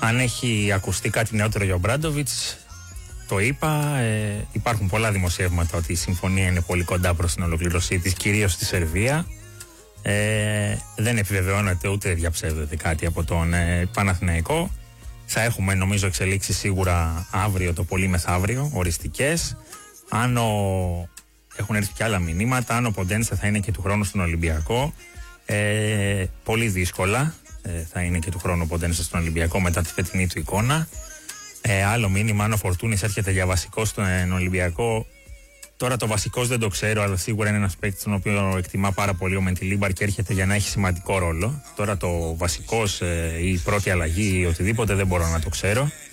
Αν έχει ακουστεί κάτι νεότερο για ο Μπράντοβιτς, το είπα. Υπάρχουν πολλά δημοσιεύματα ότι η συμφωνία είναι πολύ κοντά προς την ολοκλήρωσή της, κυρίως στη Σερβία. Δεν επιβεβαιώνεται ούτε διαψεύδεται κάτι από τον Παναθηναϊκό. Θα έχουμε νομίζω εξελίξεις σίγουρα αύριο, το πολύ μεθαύριο, οριστικές. Έχουν έρθει και άλλα μηνύματα. Αν ο Ποντένσε θα είναι και του χρόνου στον Ολυμπιακό, πολύ δύσκολα θα είναι και του χρόνου ο Ποντένσε στον Ολυμπιακό μετά τη φετινή του εικόνα. Άλλο μήνυμα, αν ο Φορτούνης έρχεται για βασικό στον Ολυμπιακό. Τώρα το βασικός δεν το ξέρω, αλλά σίγουρα είναι ένας παίκτης τον οποίο εκτιμά πάρα πολύ ο Μεντιλίμπαρ και έρχεται για να έχει σημαντικό ρόλο. Τώρα το βασικός ή η πρώτη αλλαγή ή οτιδήποτε δεν μπορώ να το ξέρω.